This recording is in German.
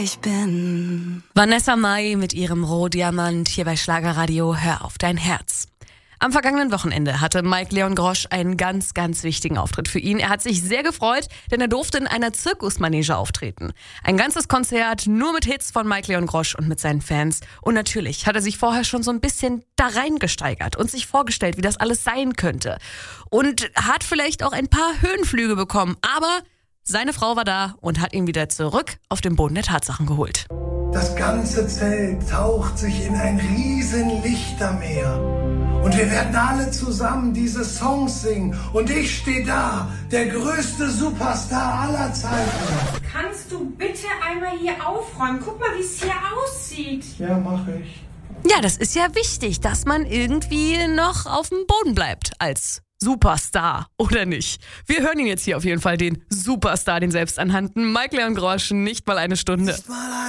ich bin. Vanessa Mai mit ihrem Rohdiamant hier bei Schlagerradio Hör auf dein Herz. Am vergangenen Wochenende hatte Mike Leon Grosch einen ganz, ganz wichtigen Auftritt für ihn. Er hat sich sehr gefreut, denn er durfte in einer Zirkusmanege auftreten. Ein ganzes Konzert nur mit Hits von Mike Leon Grosch und mit seinen Fans. Und natürlich hat er sich vorher schon so ein bisschen da reingesteigert und sich vorgestellt, wie das alles sein könnte. Und hat vielleicht auch ein paar Höhenflüge bekommen. Aber seine Frau war da und hat ihn wieder zurück auf den Boden der Tatsachen geholt. Das ganze Zelt taucht sich in ein riesen Lichtermeer. Und wir werden alle zusammen diese Songs singen. Und ich stehe da, der größte Superstar aller Zeiten. Kannst du bitte einmal hier aufräumen? Guck mal, wie es hier aussieht. Ja, mache ich. Ja, das ist ja wichtig, dass man irgendwie noch auf dem Boden bleibt als Superstar, oder nicht? Wir hören ihn jetzt hier auf jeden Fall, den Superstar, den selbsternannten Mike Leon Grosch, nicht mal eine Stunde.